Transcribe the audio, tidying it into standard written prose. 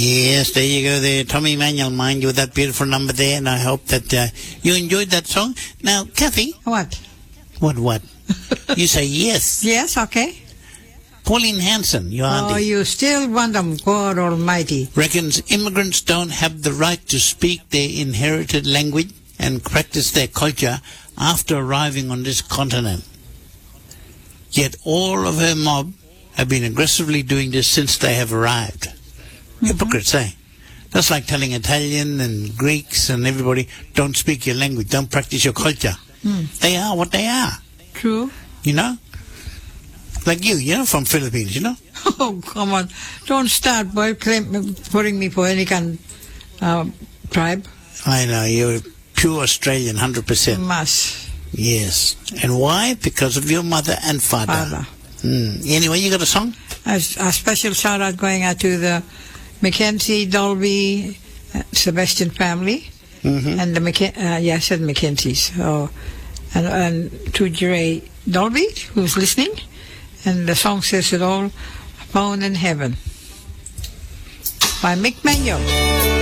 Yes, there you go there. Tommy Manuel, mind you, with that beautiful number there, and I hope that you enjoyed that song. Now, Kathy. What? What? You say yes. Yes, okay. Pauline Hanson, your auntie. Oh, you still want them, God Almighty. Reckons immigrants don't have the right to speak their inherited language and practice their culture after arriving on this continent. Yet all of her mob have been aggressively doing this since they have arrived. Hypocrites, eh? That's like telling Italian and Greeks and everybody, don't speak your language, don't practice your culture. They are what they are. True. You know? Like you from Philippines, you know? Oh, come on. Don't start by putting me for any kind of tribe. I know, you're pure Australian, 100%. Must. Yes. And why? Because of your mother and father. Anyway, you got a song? A special shout out going out to the Mackenzie, Dolby, Sebastian family, and the I said Mackenzie's. Oh, and to Jere Dolby, who's listening, and the song says it all, "Found in Heaven" by Mick Manuel.